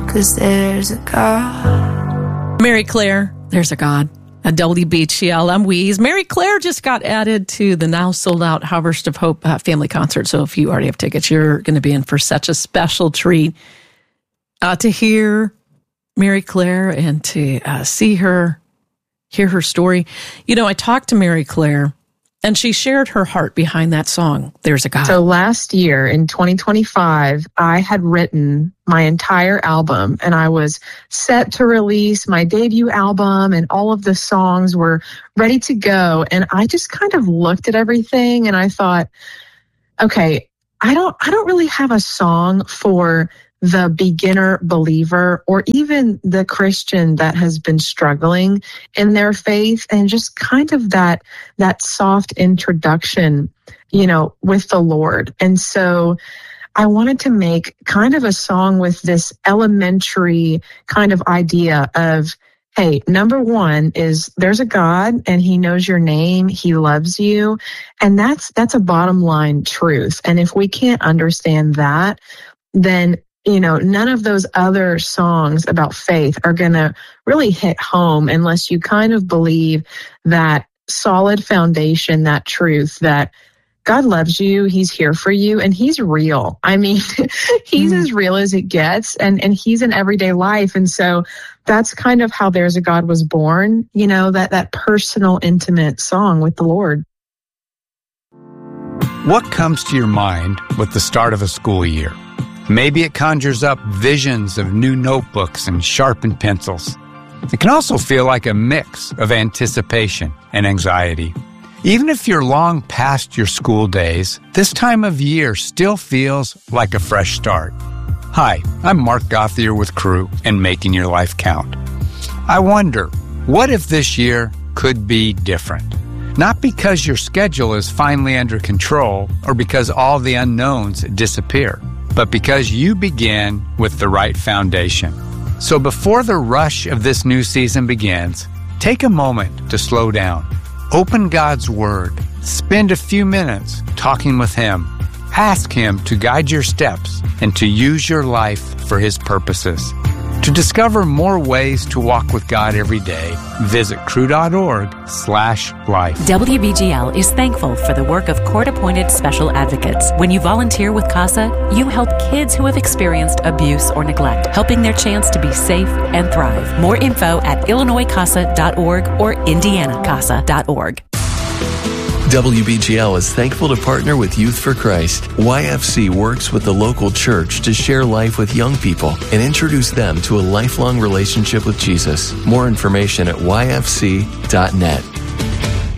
'cause there's a God. Mary Claire, there's a God. At WBGL, I'm Weeze. Mary Claire just got added to the now sold-out Harvest of Hope family concert. So if you already have tickets, you're going to be in for such a special treat to hear Mary Claire and to see her, hear her story. You know, I talked to Mary Claire, and she shared her heart behind that song, There's a God. So last year in 2025, I had written my entire album, and I was set to release my debut album, and all of the songs were ready to go. And I just kind of looked at everything and I thought, okay, I don't really have a song for the beginner believer or even the Christian that has been struggling in their faith, and just kind of that soft introduction, you know, with the Lord. And so I wanted to make kind of a song with this elementary kind of idea of, hey, number one is there's a God and he knows your name. He loves you. And that's a bottom line truth. And if we can't understand that, then you know, none of those other songs about faith are going to really hit home unless you kind of believe that solid foundation, that truth that God loves you, he's here for you, and he's real. I mean, he's as real as it gets, and he's in everyday life. And so that's kind of how There's a God was born, you know, that personal, intimate song with the Lord. What comes to your mind with the start of a school year? Maybe it conjures up visions of new notebooks and sharpened pencils. It can also feel like a mix of anticipation and anxiety. Even if you're long past your school days, this time of year still feels like a fresh start. Hi, I'm Mark Gothier with Crew and Making Your Life Count. I wonder, what if this year could be different? Not because your schedule is finally under control or because all the unknowns disappear, but because you begin with the right foundation. So before the rush of this new season begins, take a moment to slow down. Open God's Word. Spend a few minutes talking with Him. Ask Him to guide your steps and to use your life for His purposes. To discover more ways to walk with God every day, visit crew.org/life. WBGL is thankful for the work of court-appointed special advocates. When you volunteer with CASA, you help kids who have experienced abuse or neglect, helping their chance to be safe and thrive. More info at illinoiscasa.org or indianacasa.org. WBGL is thankful to partner with Youth for Christ. YFC works with the local church to share life with young people and introduce them to a lifelong relationship with Jesus. More information at yfc.net.